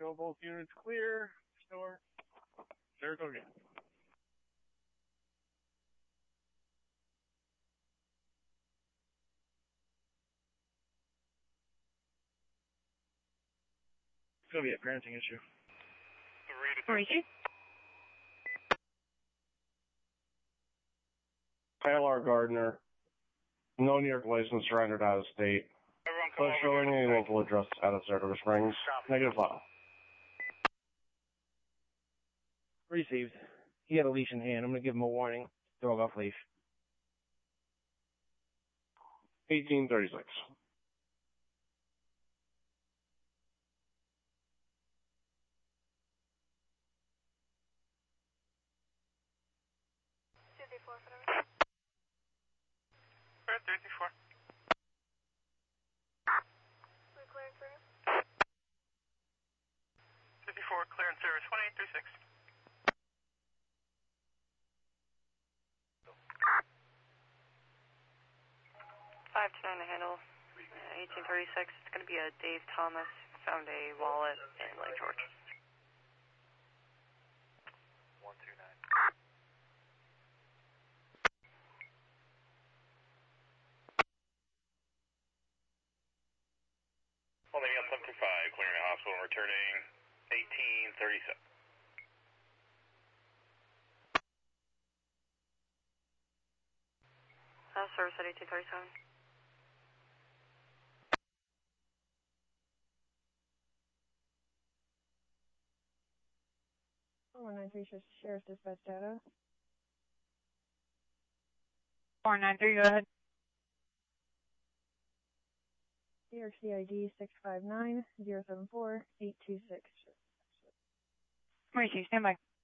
Show both units clear. Store. Jericho again. It's going to be a parenting issue. 3 to 2. Tyler Gardner. No New York license, surrendered out of state. But showing a local address out of Saratoga Springs. Negative file. Received. He had a leash in hand. I'm going to give him a warning. Dog off leash. 1836. We're at 34. We're clear and service. 54, clear and service, 1836. Five to 9 to handle. 1836. It's going to be a Dave Thomas. Found a wallet in Lake George. 129. Holding up 75, clearing the hospital and returning 1837. Service at 1837. Oh, 193 Sheriff's Dispatch data. 493, go ahead. CRCID 659-074-826. Maurice, stand by.